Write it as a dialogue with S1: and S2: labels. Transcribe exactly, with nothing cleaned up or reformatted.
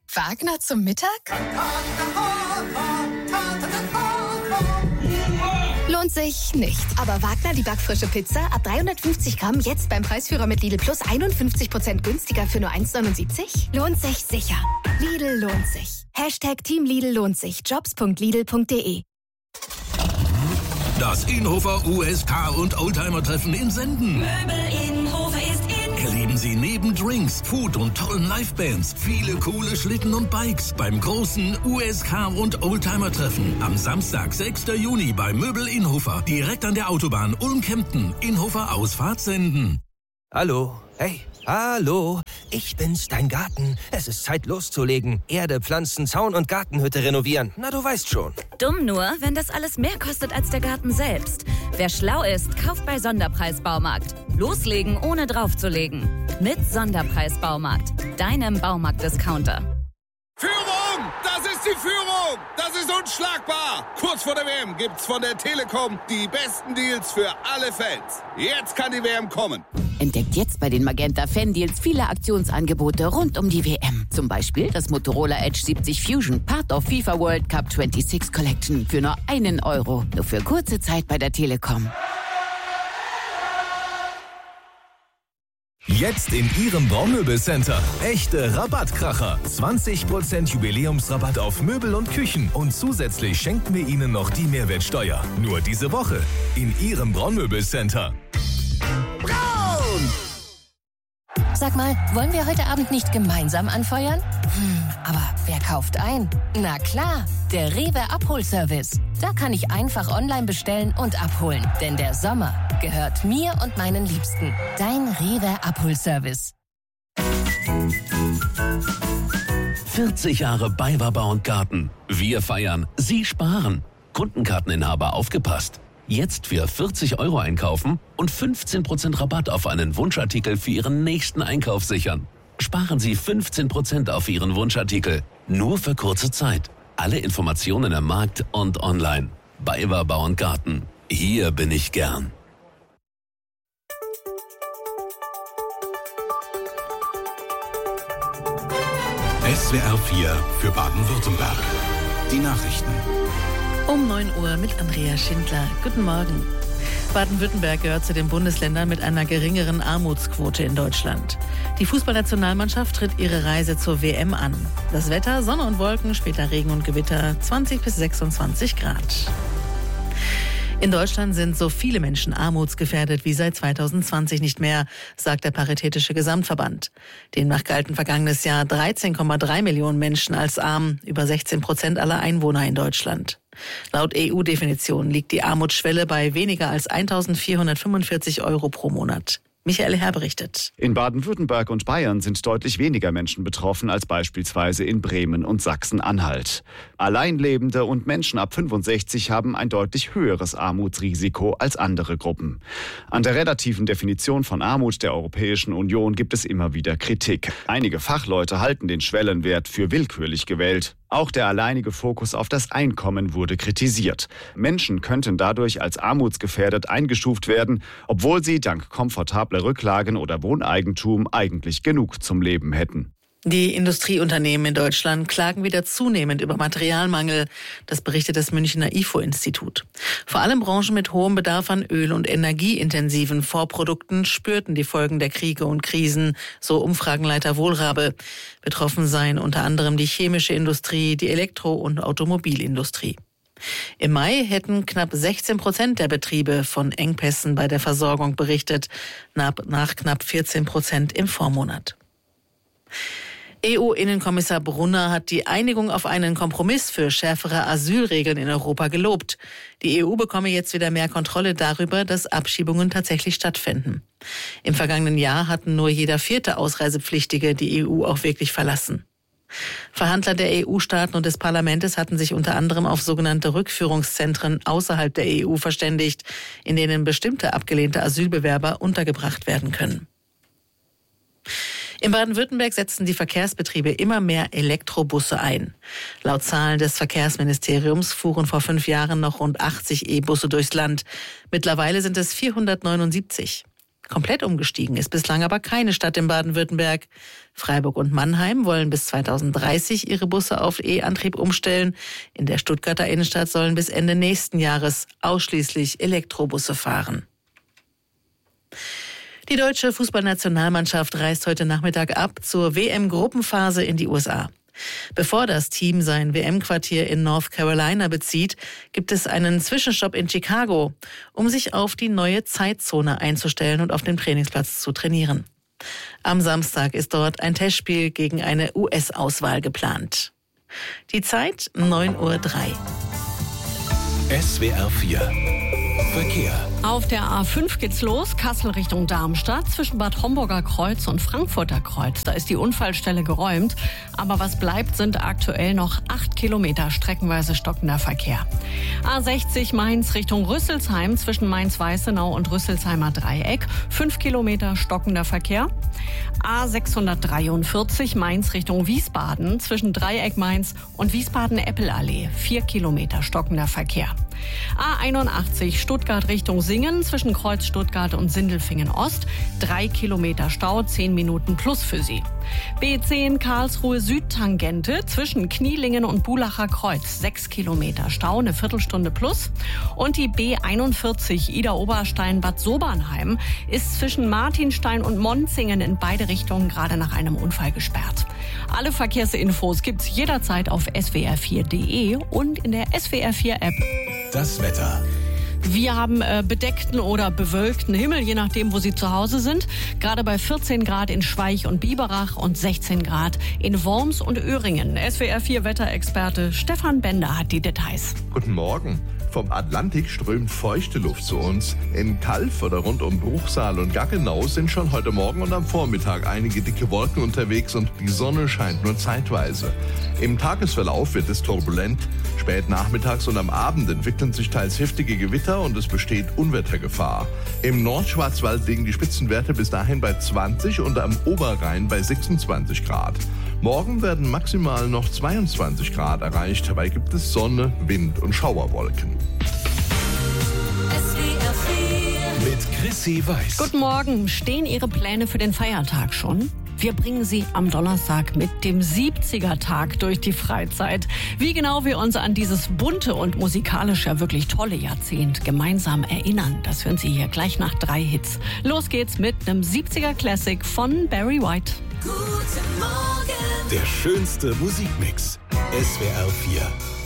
S1: Wagner zum Mittag? Lohnt sich nicht. Aber Wagner, die backfrische Pizza, ab dreihundertfünfzig Gramm, jetzt beim Preisführer mit Lidl Plus einundfünfzig Prozent günstiger für nur eins neunundsiebzig? Lohnt sich sicher. Lidl lohnt sich. Hashtag Team Lidl lohnt sich. jobs punkt lidl punkt de.
S2: Das Inhofer U S K und Oldtimer-Treffen in Senden.
S3: Möbel Inhofer ist in.
S2: Erleben Sie neben Drinks, Food und tollen Livebands viele coole Schlitten und Bikes beim großen U S K und Oldtimer-Treffen am Samstag, sechsten Juni bei Möbel Inhofer. Direkt an der Autobahn Ulm-Kempten. Inhofer Ausfahrt Senden.
S4: Hallo, hey, hallo, ich bin's, dein Garten. Es ist Zeit loszulegen. Erde, Pflanzen, Zaun und Gartenhütte renovieren. Na, du weißt schon.
S5: Dumm nur, wenn das alles mehr kostet als der Garten selbst. Wer schlau ist, kauft bei Sonderpreis Baumarkt. Loslegen, ohne draufzulegen. Mit Sonderpreis Baumarkt, deinem Baumarkt-Discounter.
S6: Führung! Das ist die Führung! Das ist unschlagbar! Kurz vor der W M gibt's von der Telekom die besten Deals für alle Fans. Jetzt kann die W M kommen.
S7: Entdeckt jetzt bei den Magenta Fan-Deals viele Aktionsangebote rund um die W M. Zum Beispiel das Motorola Edge siebzig Fusion, Part of FIFA World Cup sechsundzwanzig Collection für nur einen Euro. Nur für kurze Zeit bei der Telekom.
S8: Jetzt in Ihrem Braumöbelcenter. Echte Rabattkracher. zwanzig Prozent Jubiläumsrabatt auf Möbel und Küchen. Und zusätzlich schenken wir Ihnen noch die Mehrwertsteuer. Nur diese Woche in Ihrem Braumöbelcenter.
S9: Braun! Sag mal, wollen wir heute Abend nicht gemeinsam anfeuern? Hm, aber wer kauft ein? Na klar, der Rewe Abholservice. Da kann ich einfach online bestellen und abholen. Denn der Sommer gehört mir und meinen Liebsten. Dein Rewe Abholservice.
S10: vierzig Jahre BayWa Bau und Garten. Wir feiern, Sie sparen. Kundenkarteninhaber aufgepasst. Jetzt für vierzig Euro einkaufen und fünfzehn Prozent Rabatt auf einen Wunschartikel für Ihren nächsten Einkauf sichern. Sparen Sie fünfzehn Prozent auf Ihren Wunschartikel. Nur für kurze Zeit. Alle Informationen am Markt und online. BayWa Bau und Garten. Hier bin ich gern.
S2: S W R vier für Baden-Württemberg. Die Nachrichten.
S11: Um neun Uhr mit Andrea Schindler. Guten Morgen. Baden-Württemberg gehört zu den Bundesländern mit einer geringeren Armutsquote in Deutschland. Die Fußballnationalmannschaft tritt ihre Reise zur W M an. Das Wetter, Sonne und Wolken, später Regen und Gewitter, zwanzig bis sechsundzwanzig Grad. In Deutschland sind so viele Menschen armutsgefährdet wie seit zweitausendzwanzig nicht mehr, sagt der Paritätische Gesamtverband. Demnach galten vergangenes Jahr dreizehn Komma drei Millionen Menschen als arm, über sechzehn Prozent aller Einwohner in Deutschland. Laut E U-Definition liegt die Armutsschwelle bei weniger als eintausendvierhundertfünfundvierzig Euro pro Monat. Michael Herr berichtet.
S12: In Baden-Württemberg und Bayern sind deutlich weniger Menschen betroffen als beispielsweise in Bremen und Sachsen-Anhalt. Alleinlebende und Menschen ab fünfundsechzig haben ein deutlich höheres Armutsrisiko als andere Gruppen. An der relativen Definition von Armut der Europäischen Union gibt es immer wieder Kritik. Einige Fachleute halten den Schwellenwert für willkürlich gewählt. Auch der alleinige Fokus auf das Einkommen wurde kritisiert. Menschen könnten dadurch als armutsgefährdet eingestuft werden, obwohl sie dank komfortabler Rücklagen oder Wohneigentum eigentlich genug zum Leben hätten.
S11: Die Industrieunternehmen in Deutschland klagen wieder zunehmend über Materialmangel. Das berichtet das Münchner I F O-Institut. Vor allem Branchen mit hohem Bedarf an öl- und energieintensiven Vorprodukten spürten die Folgen der Kriege und Krisen, so Umfragenleiter Wohlrabe. Betroffen seien unter anderem die chemische Industrie, die Elektro- und Automobilindustrie. Im Mai hätten knapp sechzehn Prozent der Betriebe von Engpässen bei der Versorgung berichtet, nach knapp vierzehn Prozent im Vormonat. E U-Innenkommissar Brunner hat die Einigung auf einen Kompromiss für schärfere Asylregeln in Europa gelobt. Die E U bekomme jetzt wieder mehr Kontrolle darüber, dass Abschiebungen tatsächlich stattfinden. Im vergangenen Jahr hatten nur jeder vierte Ausreisepflichtige die E U auch wirklich verlassen. Verhandler der E U-Staaten und des Parlaments hatten sich unter anderem auf sogenannte Rückführungszentren außerhalb der E U verständigt, in denen bestimmte abgelehnte Asylbewerber untergebracht werden können. In Baden-Württemberg setzen die Verkehrsbetriebe immer mehr Elektrobusse ein. Laut Zahlen des Verkehrsministeriums fuhren vor fünf Jahren noch rund achtzig E-Busse durchs Land. Mittlerweile sind es vierhundertneunundsiebzig. Komplett umgestiegen ist bislang aber keine Stadt in Baden-Württemberg. Freiburg und Mannheim wollen bis zweitausenddreißig ihre Busse auf E-Antrieb umstellen. In der Stuttgarter Innenstadt sollen bis Ende nächsten Jahres ausschließlich Elektrobusse fahren. Die deutsche Fußballnationalmannschaft reist heute Nachmittag ab zur W M-Gruppenphase in die U S A. Bevor das Team sein W M-Quartier in North Carolina bezieht, gibt es einen Zwischenstopp in Chicago, um sich auf die neue Zeitzone einzustellen und auf dem Trainingsplatz zu trainieren. Am Samstag ist dort ein Testspiel gegen eine U S-Auswahl geplant. Die Zeit neun Uhr drei.
S8: S W R vier Verkehr.
S13: Auf der A fünf geht's los, Kassel Richtung Darmstadt, zwischen Bad Homburger Kreuz und Frankfurter Kreuz. Da ist die Unfallstelle geräumt, aber was bleibt, sind aktuell noch acht Kilometer streckenweise stockender Verkehr. A sechzig Mainz Richtung Rüsselsheim, zwischen Mainz-Weißenau und Rüsselsheimer Dreieck, fünf Kilometer stockender Verkehr. A sechshundertdreiundvierzig Mainz Richtung Wiesbaden, zwischen Dreieck Mainz und Wiesbaden-Eppelallee, vier Kilometer stockender Verkehr. A einundachtzig Stuttgart Richtung Singen, zwischen Kreuz Stuttgart und Sindelfingen Ost, drei Kilometer Stau, zehn Minuten plus für Sie. B zehn Karlsruhe Südtangente, zwischen Knielingen und Bulacher Kreuz, sechs Kilometer Stau, eine Viertelstunde plus. Und die B einundvierzig Ida-Oberstein Bad Sobernheim ist zwischen Martinstein und Monzingen in beide Richtungen gerade nach einem Unfall gesperrt. Alle Verkehrsinfos gibt's jederzeit auf S W R vier Punkt de und in der S W R vier App.
S8: Das Wetter.
S13: Wir haben äh, bedeckten oder bewölkten Himmel, je nachdem, wo Sie zu Hause sind. Gerade bei vierzehn Grad in Schweich und Biberach und sechzehn Grad in Worms und Öhringen. S W R vier Wetterexperte Stefan Bender hat die Details.
S14: Guten Morgen. Vom Atlantik strömt feuchte Luft zu uns. In Calw oder rund um Bruchsal und Gaggenau sind schon heute Morgen und am Vormittag einige dicke Wolken unterwegs und die Sonne scheint nur zeitweise. Im Tagesverlauf wird es turbulent. Spät nachmittags und am Abend entwickeln sich teils heftige Gewitter und es besteht Unwettergefahr. Im Nordschwarzwald liegen die Spitzenwerte bis dahin bei zwanzig und am Oberrhein bei sechsundzwanzig Grad. Morgen werden maximal noch zweiundzwanzig Grad erreicht. Dabei gibt es Sonne, Wind und Schauerwolken.
S3: S W R vier
S8: Mit Chrissy Weiß.
S13: Guten Morgen. Stehen Ihre Pläne für den Feiertag schon? Wir bringen Sie am Donnerstag mit dem siebziger-Tag durch die Freizeit. Wie genau wir uns an dieses bunte und musikalisch ja wirklich tolle Jahrzehnt gemeinsam erinnern, das hören Sie hier gleich nach drei Hits. Los geht's mit einem siebziger-Classic von Barry White.
S3: Guten Morgen.
S8: Der schönste Musikmix. S W R vier.